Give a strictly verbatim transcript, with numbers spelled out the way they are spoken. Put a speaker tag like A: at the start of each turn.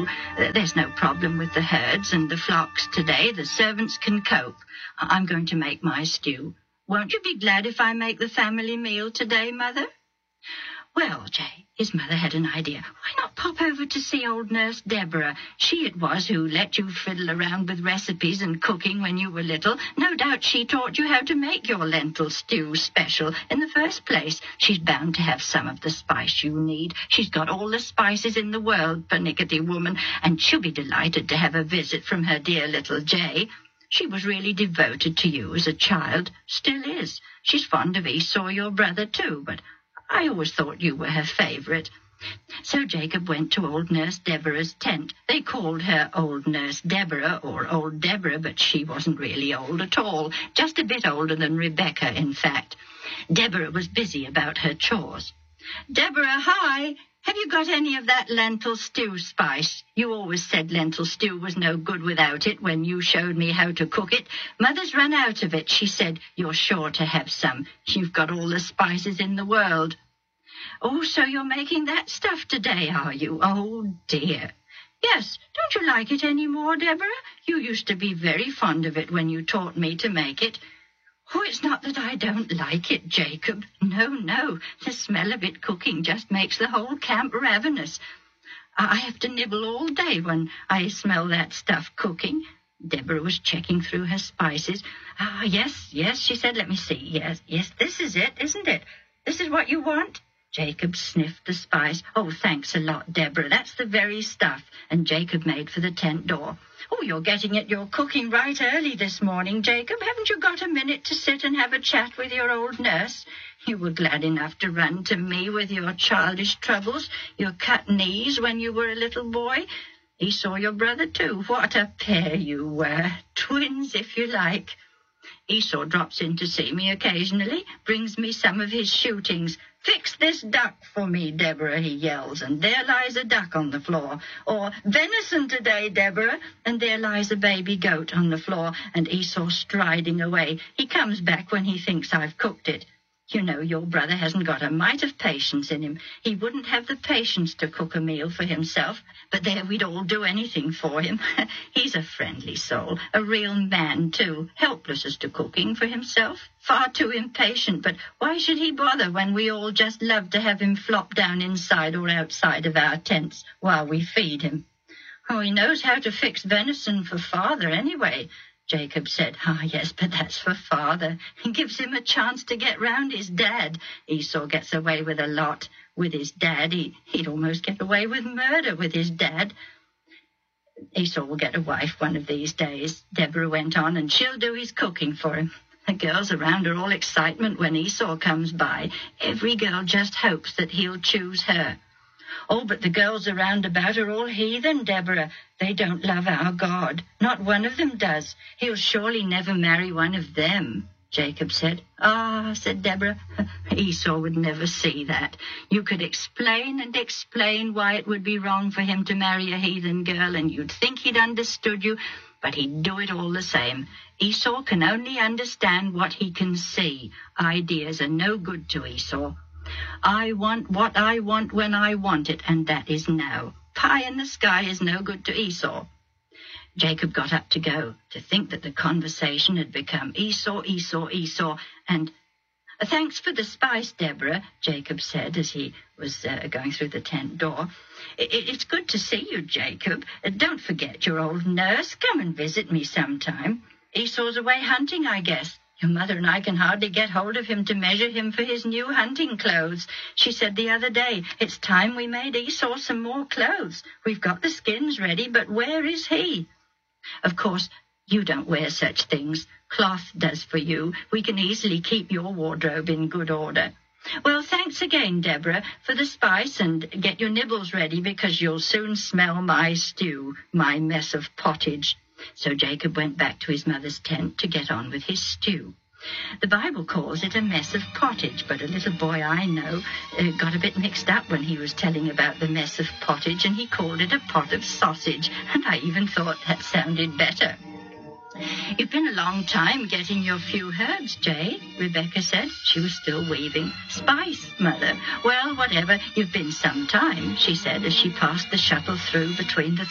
A: stew. Uh, there's no problem with the herds and the flocks today. The servants can cope. I- I'm going to make my stew. Won't you be glad if I make the family meal today, Mother? Well, Jay, his mother had an idea. Why not pop over to see old Nurse Deborah? She it was who let you fiddle around with recipes and cooking when you were little. No doubt she taught you how to make your lentil stew special in the first place. She's bound to have some of the spice you need. She's got all the spices in the world, pernickety woman, and she'll be delighted to have a visit from her dear little Jay. She was really devoted to you as a child, still is. She's fond of Esau, your brother, too, but I always thought you were her favourite. So Jacob went to old Nurse Deborah's tent. They called her old Nurse Deborah or old Deborah, but she wasn't really old at all, just a bit older than Rebecca, in fact. Deborah was busy about her chores. Deborah, hi! Have you got any of that lentil stew spice? You always said lentil stew was no good without it when you showed me how to cook it. Mother's run out of it. She said, you're sure to have some. You've got all the spices in the world. Oh, so you're making that stuff today, are you? Oh, dear. Yes, don't you like it any more, Deborah? You used to be very fond of it when you taught me to make it. Oh, it's not that I don't like it, Jacob. No, no, the smell of it cooking just makes the whole camp ravenous. I have to nibble all day when I smell that stuff cooking. Deborah was checking through her spices. Ah, yes, yes, she said, let me see. Yes, yes, this is it, isn't it? This is what you want? Jacob sniffed the spice. Oh, thanks a lot, Deborah. That's the very stuff. And Jacob made for the tent door. Oh, you're getting at your cooking right early this morning, Jacob. Haven't you got a minute to sit and have a chat with your old nurse? You were glad enough to run to me with your childish troubles, your cut knees when you were a little boy. Esau, your brother, too. What a pair you were. Twins, if you like. Esau drops in to see me occasionally, brings me some of his shootings. Fix this duck for me, Deborah, he yells, and there lies a duck on the floor. Or, venison today, Deborah, and there lies a baby goat on the floor, and Esau striding away. He comes back when he thinks I've cooked it. You know, your brother hasn't got a mite of patience in him. He wouldn't have the patience to cook a meal for himself, but there we'd all do anything for him. He's a friendly soul, a real man, too, helpless as to cooking for himself. Far too impatient, but why should he bother when we all just love to have him flop down inside or outside of our tents while we feed him? Oh, he knows how to fix venison for father anyway, Jacob said. Ah, yes, but that's for father. He gives him a chance to get round his dad. Esau gets away with a lot with his dad. He, he'd almost get away with murder with his dad. Esau will get a wife one of these days, Deborah went on, and she'll do his cooking for him. The girls around are all excitement when Esau comes by. Every girl just hopes that he'll choose her. Oh, but the girls around about are all heathen, Deborah. They don't love our God. Not one of them does. He'll surely never marry one of them, Jacob said. Ah, said Deborah, Esau would never see that. You could explain and explain why it would be wrong for him to marry a heathen girl, and you'd think he'd understood you, but he'd do it all the same. Esau can only understand what he can see. Ideas are no good to Esau. I want what I want when I want it, and that is now. Pie in the sky is no good to Esau. Jacob got up to go, to think that the conversation had become Esau, Esau, Esau, and thanks for the spice, Deborah, Jacob said as he was uh, going through the tent door. It, it's good to see you, Jacob. Uh, don't forget your old nurse. Come and visit me sometime. Esau's away hunting, I guess. Your mother and I can hardly get hold of him to measure him for his new hunting clothes. She said the other day, it's time we made Esau some more clothes. We've got the skins ready, but where is he? Of course, you don't wear such things. Cloth does for you. We can easily keep your wardrobe in good order. Well, thanks again, Deborah, for the spice, and get your nibbles ready because you'll soon smell my stew, my mess of pottage. So Jacob went back to his mother's tent to get on with his stew. The Bible calls it a mess of pottage, but a little boy I know uh, got a bit mixed up when he was telling about the mess of pottage, and he called it a pot of sausage, and I even thought that sounded better. You've been a long time getting your few herbs, Jay, Rebecca said. She was still weaving. Spice, Mother. Well, whatever, you've been some time, she said as she passed the shuttle through between the